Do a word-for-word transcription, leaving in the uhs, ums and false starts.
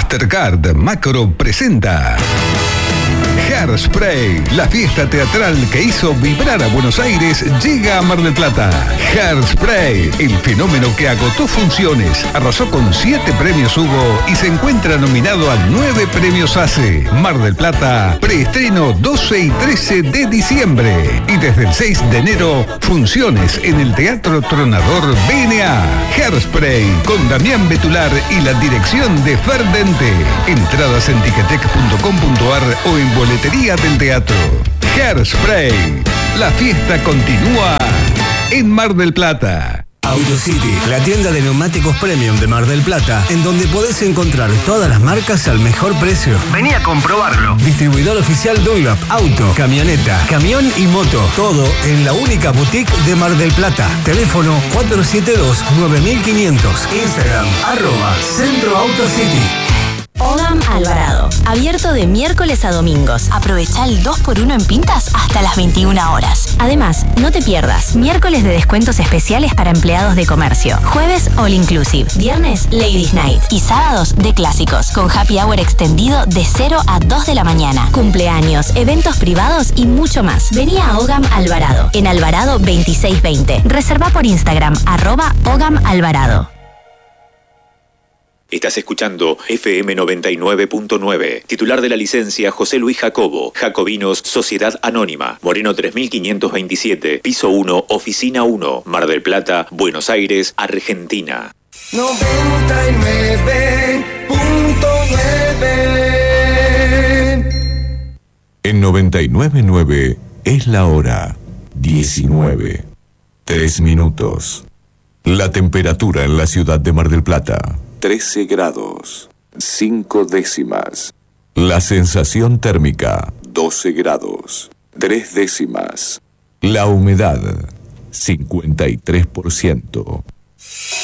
Mastercard Macro presenta Hairspray, la fiesta teatral que hizo vibrar a Buenos Aires, llega a Mar del Plata. Hairspray, el fenómeno que agotó funciones, arrasó con siete premios Hugo y se encuentra nominado a nueve premios ACE. Mar del Plata, preestreno doce y trece de diciembre. Y desde el seis de enero, funciones en el Teatro Tronador B N A. Hairspray, con Damián Betular y la dirección de Ferdente. Entradas en ticketek punto com punto ar o en boletería del teatro. Hairspray, la fiesta continúa en Mar del Plata. AutoCity, la tienda de neumáticos premium de Mar del Plata, en donde podés encontrar todas las marcas al mejor precio. Vení a comprobarlo. Distribuidor oficial Dunlop, auto, camioneta, camión y moto. Todo en la única boutique de Mar del Plata. Teléfono cuatro siete dos, nueve mil quinientos. Instagram, arroba Centro AutoCity. Ogam Alvarado, abierto de miércoles a domingos. Aprovecha el dos por uno en pintas hasta las veintiuna horas. Además, no te pierdas miércoles de descuentos especiales para empleados de comercio, jueves all inclusive, viernes Ladies Night y sábados de clásicos, con happy hour extendido de cero a dos de la mañana, cumpleaños, eventos privados y mucho más. Vení a Ogam Alvarado, en Alvarado veintiséis veinte. Reserva por Instagram, arroba Ogam Alvarado. Estás escuchando F M noventa y nueve punto nueve. Titular de la licencia José Luis Jacobo. Jacobinos Sociedad Anónima. Moreno tres mil quinientos veintisiete. Piso uno, Oficina uno. Mar del Plata, Buenos Aires, Argentina. noventa y nueve punto nueve. En noventa y nueve punto nueve es la hora diecinueve. Tres minutos. La temperatura en la ciudad de Mar del Plata. trece grados, cinco décimas. La sensación térmica, doce grados, tres décimas. La humedad, cincuenta y tres por ciento.